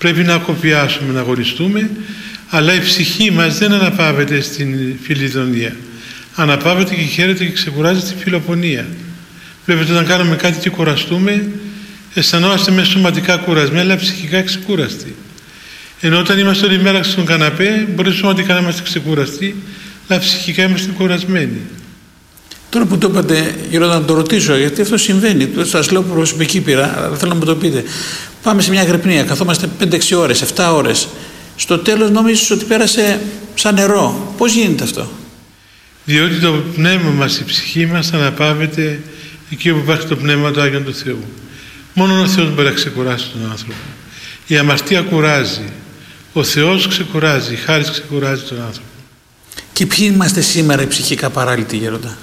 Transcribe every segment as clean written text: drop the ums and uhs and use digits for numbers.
Πρέπει να κοπιάσουμε, να αγωνιστούμε, αλλά η ψυχή μας δεν αναπαύεται στην φιλιδονία. Αναπαύεται και χαίρεται και ξεκουράζεται στη φιλοπονία. Βλέπετε, όταν κάνουμε κάτι και κουραστούμε, αισθανόμαστε με σωματικά κουρασμένοι, αλλά ψυχικά ξεκούραστοι. Ενώ όταν είμαστε όλη μέρα στον καναπέ, μπορεί σωματικά να είμαστε ξεκουραστοί, αλλά ψυχικά είμαστε κουρασμένοι. Τώρα που το είπατε, Γέροντα, να το ρωτήσω, γιατί αυτό συμβαίνει. Σας λέω προσωπική πείρα, αλλά θέλω να μου το πείτε. Πάμε σε μια αγρυπνία, καθόμαστε 5-6 ώρες, 7 ώρες. Στο τέλος νόμιζες ότι πέρασε σαν νερό. Πώς γίνεται αυτό? Διότι το πνεύμα μας, η ψυχή μας αναπαύεται εκεί όπου υπάρχει το πνεύμα του Άγιον του Θεού. Μόνο ο Θεός μπορεί να ξεκουράσει τον άνθρωπο. Η αμαρτία κουράζει. Ο Θεός ξεκουράζει, η χάρις ξεκουράζει τον άνθρωπο. Και ποιοι είμαστε σήμερα οι ψυχικά παράλυτοι, Γέροντα?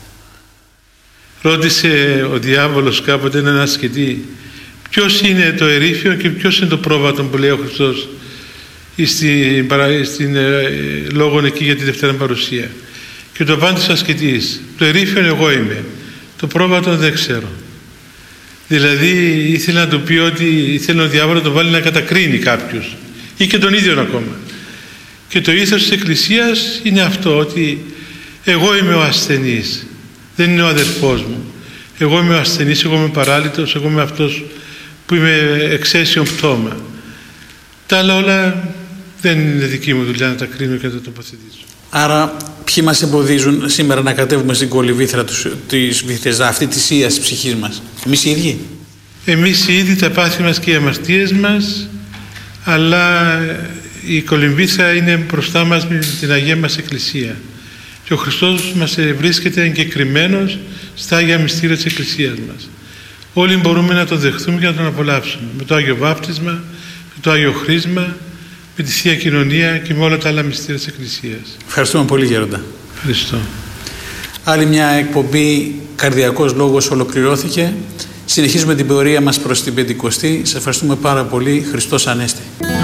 Ρώτησε ο διάβολος κάποτε έναν ασκητή, ποιος είναι το ερήφιο και ποιος είναι το πρόβατο που λέει ο Χριστός στην λόγον εκεί για τη Δευτέρα Παρουσία. Και το απάντησε ο ασκητής, το ερήφιο εγώ είμαι, το πρόβατο δεν ξέρω. Δηλαδή ήθελε να του πει ότι ήθελε ο διάβολος να το βάλει να κατακρίνει κάποιους ή και τον ίδιο ακόμα. Και το ήθος της Εκκλησίας είναι αυτό, ότι εγώ είμαι ο ασθενής, δεν είναι ο αδερφός μου. Εγώ είμαι ο ασθενής, εγώ είμαι παράλυτος, εγώ είμαι αυτός που είμαι εξαίσιον πτώμα. Τα άλλα όλα δεν είναι δική μου δουλειά να τα κρίνω και να τα τοποθετήσω. Άρα ποιοι μας εμποδίζουν σήμερα να κατέβουμε στην κολυμβήθρα της Βυθεσδά, αυτή της Ιας της ψυχής μας? Εμείς οι ίδιοι? Εμείς οι ίδιοι, τα πάθη μας και οι αμαρτίες μας, αλλά η κολυμβήθρα είναι μπροστά μας με την Αγία μας Εκκλησία. Και ο Χριστός μας βρίσκεται εγκεκριμένος στα Άγια Μυστήρια της Εκκλησίας μας. Όλοι μπορούμε να τον δεχθούμε και να τον απολαύσουμε. Με το Άγιο Βάπτισμα, με το Άγιο Χρίσμα, με τη Θεία Κοινωνία και με όλα τα άλλα μυστήρια της Εκκλησίας. Ευχαριστούμε πολύ, Γέροντα. Ευχαριστώ. Άλλη μια εκπομπή Καρδιακός Λόγος ολοκληρώθηκε. Συνεχίζουμε την πορεία μας προς την Πεντηκοστή. Σας ευχαριστούμε πάρα πολύ. Χριστός Ανέστη.